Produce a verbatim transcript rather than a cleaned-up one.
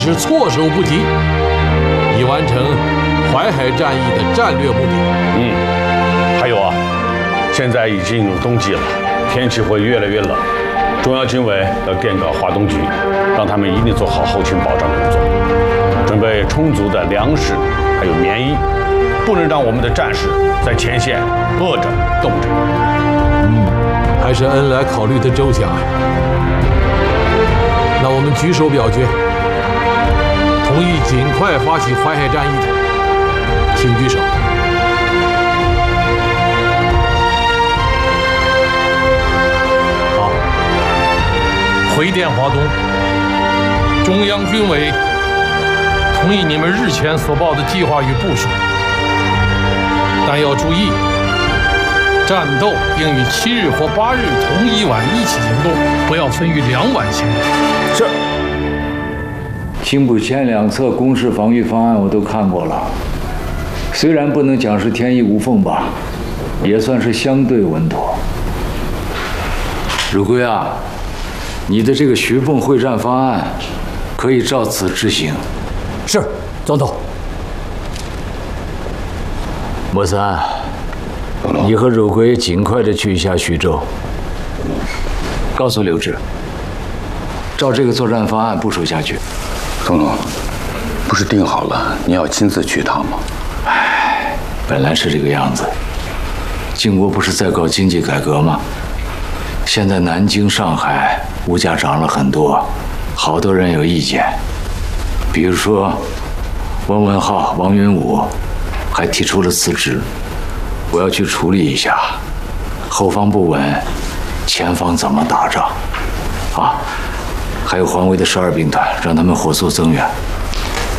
是措手不及，以完成淮海战役的战略目的。 嗯，还有啊，现在已经进入冬季了，天气会越来越冷，中央军委要电告华东局，让他们一定做好后勤保障工作，准备充足的粮食还有棉衣，不能让我们的战士在前线饿着冻着。 嗯，还是恩来考虑的周详啊。那我们举手表决，同意尽快发起淮海战役的，请举手。好，回电华东，中央军委同意你们日前所报的计划与部署，但要注意，战斗应与七日或八日同一晚一起行动，不要分于两晚行动。 是。 青浦前两侧工事防御方案我都看过了，虽然不能讲是天衣无缝吧，也算是相对稳妥。汝归啊，你的这个徐凤会战方案可以照此执行。 是，总统。 莫三，你和汝归尽快的去一下徐州，告诉刘志，照这个作战方案部署下去。 总统，不是定好了你要亲自去一趟吗？ 唉，本来是这个样子。靖国不是在搞经济改革吗？现在南京、上海物价涨了很多，好多人有意见。比如说，汪文浩、王云武还提出了辞职，我要去处理一下。后方不稳，前方怎么打仗？啊！还有黄维的十二兵团，让他们火速增援。